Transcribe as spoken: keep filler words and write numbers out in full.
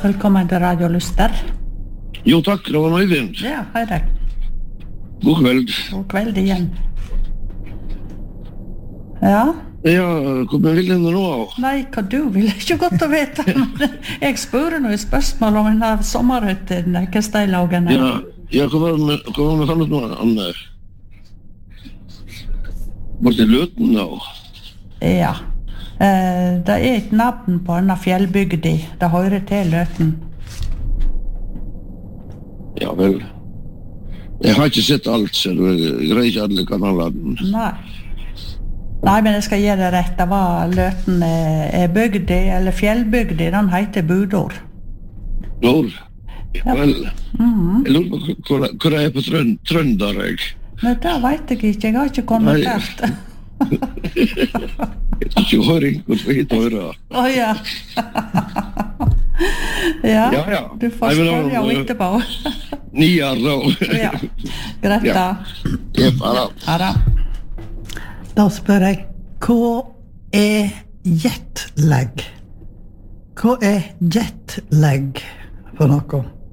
Velkommen til Radio Lyster. Jo takk, det var Øyvind. Ja, hei deg. God kveld. God kveld igjen. Ja? Ja, hva vil du nå? Nei, hva du vil ikke godt å vite. Jeg spør noen spørsmål om denne sommerhytten, hva steilagen er. Ja, ja, hva var det hva var det fannet nå, Anne? Var det Løten nå? Ja. Eh, det er et navn på denne fjellbygdi. Det hører til Løten. Ja vel. Jeg har ikke sett alt, så jeg greier ikke alle kanalene. Nei. Nei, men jeg skal gi det rett. Det var Løten er, er bygdi, eller fjellbygdi, den heter Budor. Hvor? Ja vel. Mhm. Jeg lurer på hvor, hvor er jeg på trønd, Trønder, jeg? Men det vet jeg ikke. Jeg har ikke konvertert. Jeg tror ikke høring hvor skal hit høre. Å ja. Ja, Ja, ja. du får Nei, men da- spørre jo etterpå. Nier da. Ja, greit da. Ja, bare. Ja da. Da spør jeg, hva er jetlag? Hva er jetlag for noe?